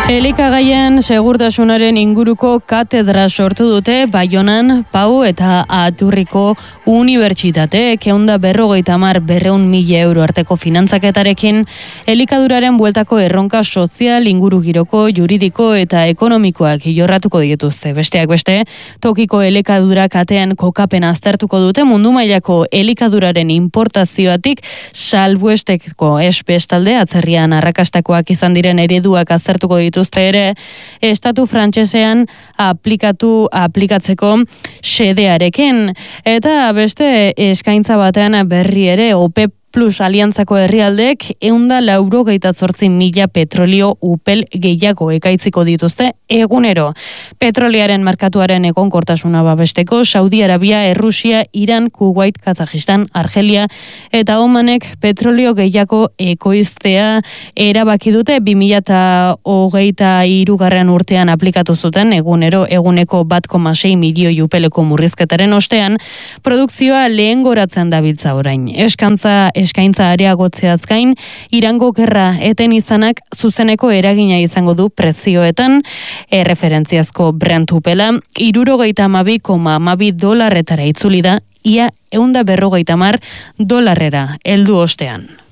Elikagaien segurtasunaren inguruko katedra sortu dute Baionan, Pau eta Aturriko unibertsitateek 150.000 euro arteko finantzaketarekin elikaduraren bueltako erronka sozial, ingurugiroko, juridiko eta ekonomikoak jorratuko dituzte. Besteak beste, tokiko elikadura katean kokapena aztertuko dute mundu mailako elikaduraren importazioatik salbuesteko bestalde atzerrian arrakastakoak izan diren ereduak aztertuko dituzte ere, estatu frantsesean aplikatzeko xedearekin. Eta beste eskaintza batean berri ere OPEP Plus aliantzako herrialdeek 198.000 petrolio upel gehiago ekaitziko dituzte egunero. Petroliaren merkatuaren egonkortasuna babesteko Saudi Arabia, Errusia, Iran, Kuwait, Kazajistan, Argelia eta Omanek petrolio gehiago ekoiztea erabaki dute 2023 urtean aplikatu zuten eguneko 1,6 milioi upeleko murrizketaren ostean, produkzioa lehengoratzen dabiltza orain. Eskaintza areagotzeaz gain, Irango gerra eten izanak zuzeneko eragina izango du prezioetan, referentziazko Brent upela, $62,12 itzuli da, ia $150 heldu ostean.